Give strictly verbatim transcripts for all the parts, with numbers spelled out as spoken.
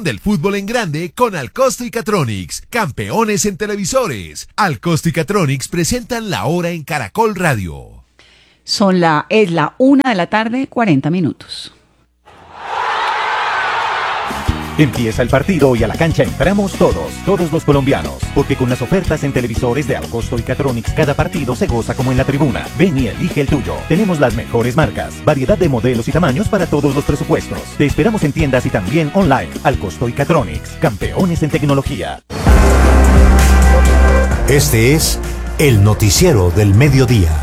del fútbol en grande con Alcosto y Catronics, campeones en televisores. Alcosto y Catronics presentan La Hora en Caracol Radio. Son la, es la una de la tarde, cuarenta minutos. Empieza el partido y a la cancha entramos todos, todos los colombianos, porque con las ofertas en televisores de Alcosto y Catronics cada partido se goza como en la tribuna. Ven y elige el tuyo. Tenemos las mejores marcas, variedad de modelos y tamaños para todos los presupuestos. Te esperamos en tiendas y también online. Alcosto y Catronics, campeones en tecnología. Este es el noticiero del mediodía.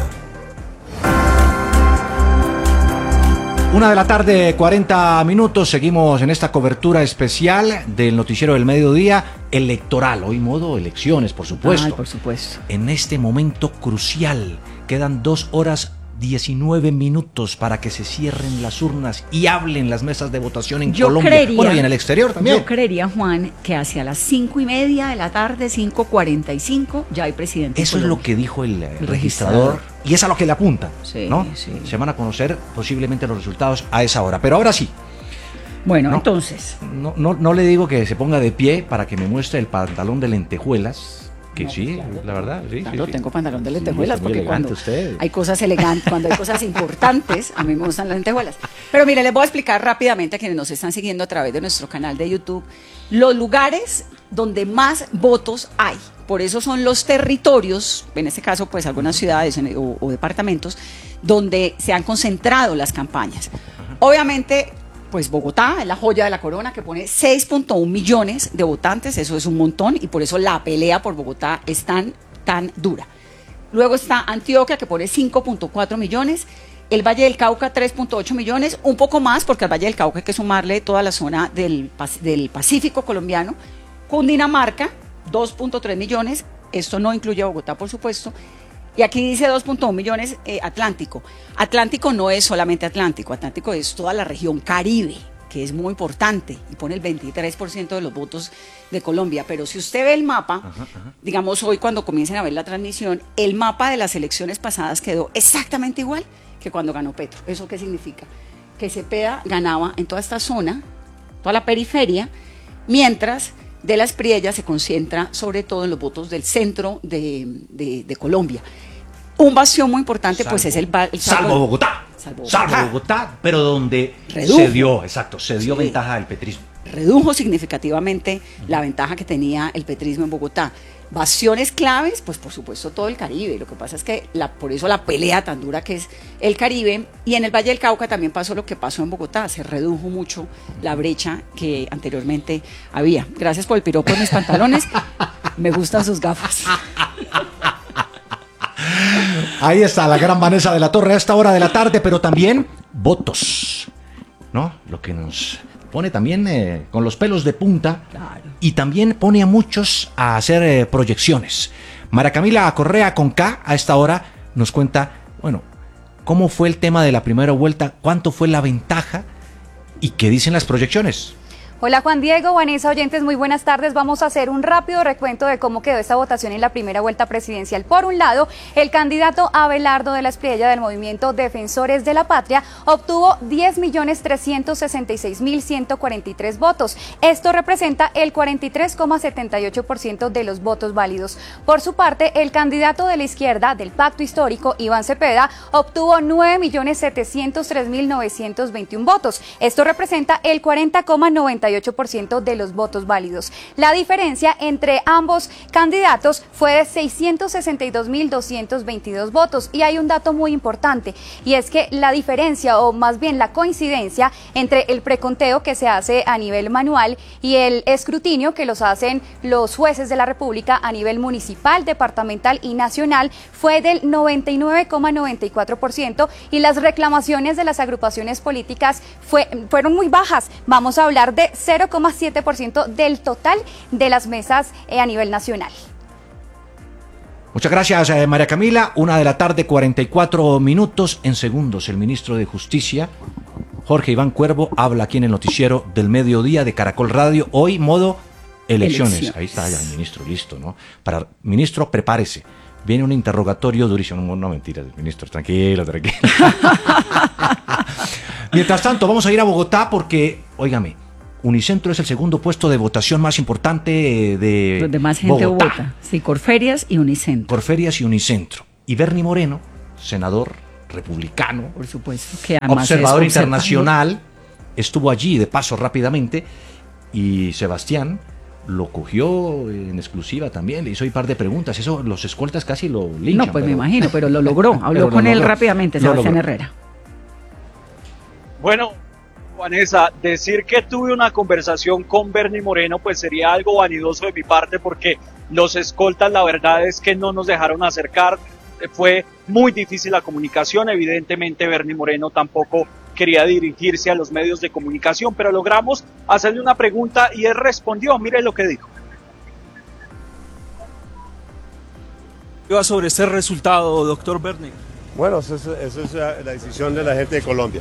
Una de la tarde, cuarenta minutos, seguimos en esta cobertura especial del noticiero del mediodía electoral, hoy modo elecciones, por supuesto. Ay, por supuesto. En este momento crucial, quedan dos horas diecinueve minutos para que se cierren las urnas y hablen las mesas de votación en yo Colombia. Creería, bueno, y en el exterior también. Yo creería, Juan, que hacia las cinco y media de la tarde, cinco cuarenta y cinco, ya hay presidente. Eso es lo que dijo el, el registrador. registrador. Y es a lo que le apunta, sí, ¿no? Sí. Se van a conocer posiblemente los resultados a esa hora. Pero ahora sí. Bueno, no, entonces. No, no, no le digo que se ponga de pie para que me muestre el pantalón de lentejuelas. Que no, sí, claro, la verdad, sí. Claro, sí, tengo sí. pantalón de lentejuelas, sí, porque cuando usted. hay cosas elegantes, cuando hay cosas importantes, a mí me gustan las lentejuelas. Pero mire, les voy a explicar rápidamente a quienes nos están siguiendo a través de nuestro canal de YouTube, los lugares donde más votos hay. Por eso son los territorios, en este caso, pues algunas ciudades o, o departamentos, donde se han concentrado las campañas. Obviamente, pues Bogotá es la joya de la corona, que pone seis punto uno millones de votantes, eso es un montón, y por eso la pelea por Bogotá es tan, tan dura. Luego está Antioquia, que pone cinco punto cuatro millones, el Valle del Cauca tres punto ocho millones, un poco más, porque al Valle del Cauca hay que sumarle toda la zona del, del Pacífico colombiano. Cundinamarca, dos punto tres millones, esto no incluye a Bogotá, por supuesto. Y aquí dice dos punto uno millones eh, Atlántico. Atlántico no es solamente Atlántico, Atlántico es toda la región Caribe, que es muy importante y pone el veintitrés por ciento de los votos de Colombia. Pero si usted ve el mapa, ajá, ajá. digamos hoy cuando comiencen a ver la transmisión, el mapa de las elecciones pasadas quedó exactamente igual que cuando ganó Petro. ¿Eso qué significa? Que Cepeda ganaba en toda esta zona, toda la periferia, mientras de la Espriella se concentra sobre todo en los votos del centro de, de, de Colombia. Un bastión muy importante, salvo, pues es el, el salvo, salvo Bogotá, salvo Bogotá, salvo Bogotá, pero donde redujo, se dio, exacto, se dio sí, ventaja al petrismo. Redujo significativamente la ventaja que tenía el petrismo en Bogotá. Bastiones claves, pues por supuesto todo el Caribe. Lo que pasa es que la, por eso la pelea tan dura que es el Caribe. Y en el Valle del Cauca también pasó lo que pasó en Bogotá. Se redujo mucho la brecha que anteriormente había. Gracias por el piropo de mis pantalones. Me gustan sus gafas. Ahí está la gran Vanessa de la Torre a esta hora de la tarde, pero también votos, ¿no? Lo que nos pone también eh, con los pelos de punta, claro. Y también pone a muchos a hacer eh, proyecciones. María Camila Correa con K a esta hora nos cuenta, bueno, cómo fue el tema de la primera vuelta, cuánto fue la ventaja y qué dicen las proyecciones. Hola Juan Diego, Vanessa, oyentes, muy buenas tardes. Vamos a hacer un rápido recuento de cómo quedó esta votación en la primera vuelta presidencial. Por un lado, el candidato Abelardo de la Espriella del movimiento Defensores de la Patria obtuvo diez millones trescientos sesenta y seis mil ciento cuarenta y tres votos. Esto representa el cuarenta y tres coma setenta y ocho por ciento de los votos válidos. Por su parte, el candidato de la izquierda del Pacto Histórico, Iván Cepeda, obtuvo nueve millones setecientos tres mil novecientos veintiuno votos. Esto representa el cuarenta coma noventa y ocho por ciento de los votos válidos. La diferencia entre ambos candidatos fue de seiscientos sesenta y dos mil doscientos veintidós votos, y hay un dato muy importante, y es que la diferencia, o más bien la coincidencia, entre el preconteo que se hace a nivel manual y el escrutinio que los hacen los jueces de la República a nivel municipal, departamental y nacional fue del noventa y nueve coma noventa y cuatro por ciento, y las reclamaciones de las agrupaciones políticas fue, fueron muy bajas. Vamos a hablar de cero coma siete por ciento del total de las mesas eh, a nivel nacional. Muchas gracias, eh, María Camila. Una de la tarde, cuarenta y cuatro minutos. En segundos, el ministro de Justicia, Jorge Iván Cuervo, habla aquí en el noticiero del mediodía de Caracol Radio. Hoy, modo elecciones. elecciones. Ahí está ya el ministro, listo, ¿no? Para, ministro, prepárese. Viene un interrogatorio durísimo. No, no mentiras, ministro, tranquilo, tranquilo. Mientras tanto, vamos a ir a Bogotá porque, óigame, Unicentro es el segundo puesto de votación más importante de Donde más gente Bogotá. vota. Sí, Corferias y Unicentro. Corferias y Unicentro. Y Bernie Moreno, senador republicano, Por supuesto, que además observador es internacional, estuvo allí de paso rápidamente, y Sebastián lo cogió en exclusiva también, le hizo un par de preguntas. Eso los escoltas casi lo linchan. No, pues pero, me imagino, pero lo logró. Habló pero con lo él logró. rápidamente, Lo Sebastián logró. Herrera. Bueno, Vanessa, decir que tuve una conversación con Bernie Moreno pues sería algo vanidoso de mi parte, porque los escoltas la verdad es que no nos dejaron acercar, fue muy difícil la comunicación. Evidentemente Bernie Moreno tampoco quería dirigirse a los medios de comunicación, pero logramos hacerle una pregunta y él respondió. Mire lo que dijo. Sobre este resultado, doctor Bernie. Bueno, esa es, esa es la decisión de la gente de Colombia.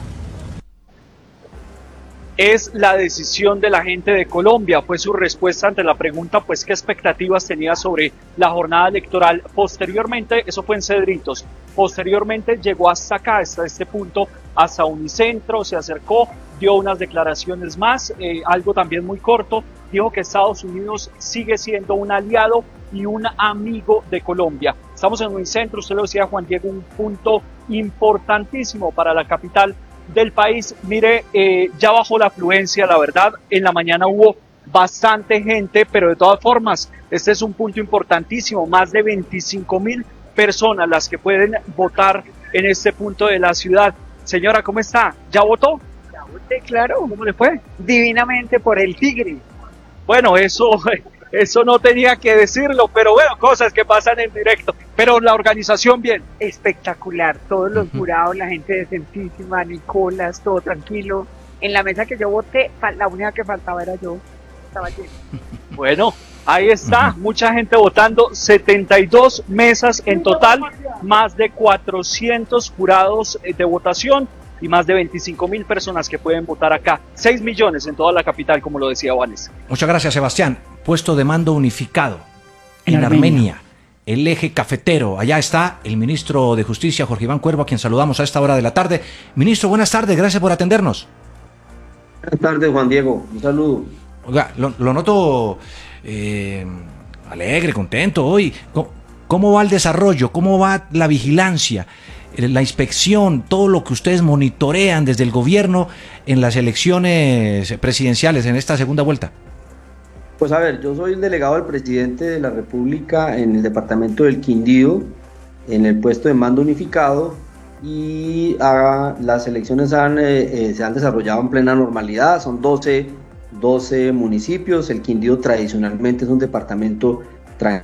Es la decisión de la gente de Colombia, fue su respuesta ante la pregunta, pues qué expectativas tenía sobre la jornada electoral. Posteriormente, eso fue en Cedritos, posteriormente llegó hasta acá, hasta este punto, hasta Unicentro, se acercó, dio unas declaraciones más, eh, algo también muy corto, dijo que Estados Unidos sigue siendo un aliado y un amigo de Colombia. Estamos en Unicentro, usted lo decía, Juan Diego, un punto importantísimo para la capital del país. Mire, eh, ya bajó la afluencia, la verdad, en la mañana hubo bastante gente, pero de todas formas, este es un punto importantísimo, más de veinticinco mil personas las que pueden votar en este punto de la ciudad. Señora, ¿cómo está? ¿Ya votó? Ya voté, claro. ¿Cómo le fue? Divinamente por el Tigre. Bueno, eso, eso no tenía que decirlo, pero bueno, cosas que pasan en directo. Pero la organización bien. Espectacular, todos los jurados, la gente decentísima, Nicolás, todo tranquilo. En la mesa que yo voté, la única que faltaba era yo. Estaba lleno. Bueno, ahí está, mucha gente votando, setenta y dos mesas en total, más de cuatrocientos jurados de votación y más de veinticinco mil personas que pueden votar acá. seis millones en toda la capital, como lo decía Vanessa. Muchas gracias, Sebastián. Puesto de mando unificado en, En Armenia. Armenia. El eje cafetero. Allá está el ministro de Justicia, Jorge Iván Cuervo, a quien saludamos a esta hora de la tarde. Ministro, buenas tardes, gracias por atendernos. Buenas tardes, Juan Diego, un saludo. Oiga, lo, lo noto eh, alegre, contento hoy. ¿Cómo, ¿Cómo va el desarrollo? ¿Cómo va la vigilancia? La inspección, todo lo que ustedes monitorean desde el gobierno en las elecciones presidenciales en esta segunda vuelta. Pues a ver, yo soy el delegado del presidente de la República en el departamento del Quindío, en el puesto de mando unificado, y ah, las elecciones han, eh, eh, se han desarrollado en plena normalidad. Son doce, doce municipios. El Quindío tradicionalmente es un departamento tra-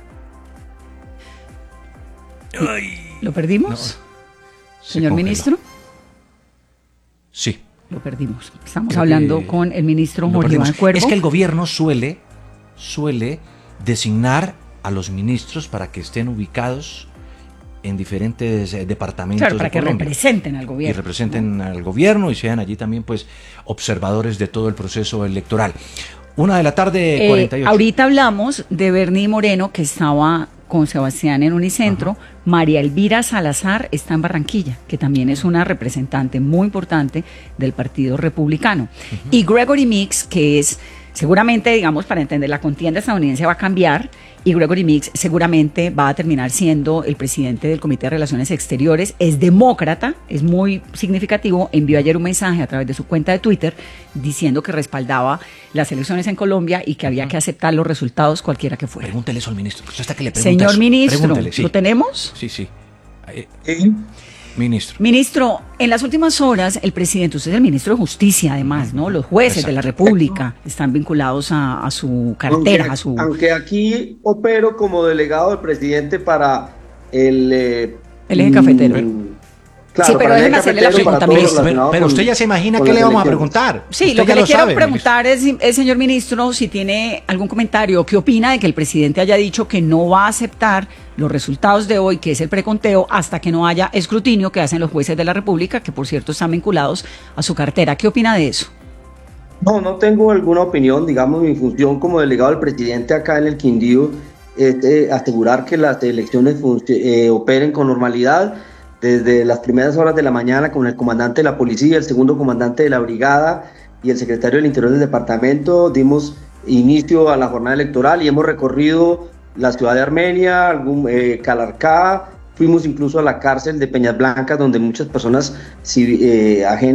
¿Lo perdimos? No. Señor congeló. ministro, Sí. lo perdimos. Estamos Creo hablando que con el ministro lo Jorge perdimos. Iván Cuervo. Es que el gobierno suele, suele designar a los ministros para que estén ubicados en diferentes eh, departamentos Claro, para de que Colombia. representen al Y gobierno. representen al gobierno y sean allí también pues observadores de todo el proceso electoral. Una de la tarde, Eh, cuarenta y ocho. ahorita hablamos de Bernie Moreno, que estaba con Sebastián en Unicentro. Ajá. María Elvira Salazar está en Barranquilla, que también es una representante muy importante del Partido Republicano. Uh-huh. Y Gregory Meeks, que es seguramente, digamos, para entender la contienda estadounidense va a cambiar, y Gregory Meeks seguramente va a terminar siendo el presidente del Comité de Relaciones Exteriores. Es demócrata, es muy significativo. Envió ayer un mensaje a través de su cuenta de Twitter diciendo que respaldaba las elecciones en Colombia y que había que aceptar los resultados cualquiera que fuera. Pregúntele eso al ministro. Hasta que le preguntas, Señor ministro, sí. ¿lo tenemos? Sí, sí. Eh, ¿Sí? Ministro. Ministro, en las últimas horas el presidente, usted es el ministro de Justicia además, ¿no? Los jueces Exacto. de la República están vinculados a, a su cartera, aunque, a su... Aunque aquí opero como delegado del presidente para el... Eh, el eje cafetero. Mm, Claro, sí, pero déjeme hacerle la pregunta, ministro. Pero, pero usted ya se imagina qué le vamos a preguntar. Sí, usted lo que le lo quiero sabe, preguntar es, es, señor ministro, si tiene algún comentario, ¿qué opina de que el presidente haya dicho que no va a aceptar los resultados de hoy, que es el preconteo, hasta que no haya escrutinio que hacen los jueces de la República, que por cierto están vinculados a su cartera? ¿Qué opina de eso? No, no tengo alguna opinión. Digamos, mi función como delegado del presidente acá en el Quindío es eh, asegurar que las elecciones eh, operen con normalidad. Desde las primeras horas de la mañana con el comandante de la policía, el segundo comandante de la brigada, y el secretario del Interior del departamento dimos inicio a la jornada electoral y hemos recorrido la ciudad de Armenia, algún, eh, Calarcá, fuimos incluso a la cárcel de Peñas Blancas, donde muchas personas eh, ajenas